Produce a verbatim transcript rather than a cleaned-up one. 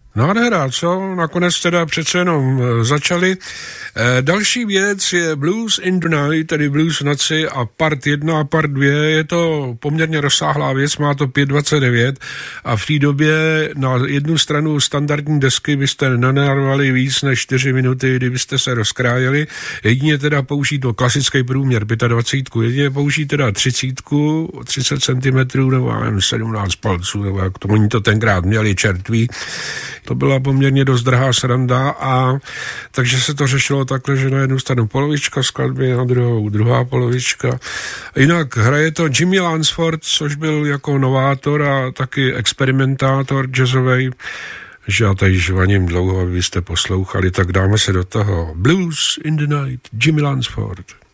Nádhera, co? Nakonec teda přece jenom začali. E, další věc je Blues in the Night, tedy Blues v noci a part jedna a part dvě. Je to poměrně rozsáhlá věc, má to pět dvacet devět a v té době na jednu stranu standardní desky byste nenarvali víc než čtyři minuty, kdybyste se rozkrájeli. Jedině teda použít to klasický průměr dvacet pět, jedině použít teda třicet, třicet centimetrů nebo sedmnáct palců, nebo jak to oni to tenkrát měli čertví. To byla poměrně dost drahá sranda a takže se to řešilo takhle, že na jednu stranu polovička skladby, na druhou druhá polovička. Jinak hraje to Jimmy Lansford, což byl jako novátor a taky experimentátor jazzovej, že já tady žvaním dlouho, abyste poslouchali, tak dáme se do toho. Blues in the Night, Jimmy Lansford.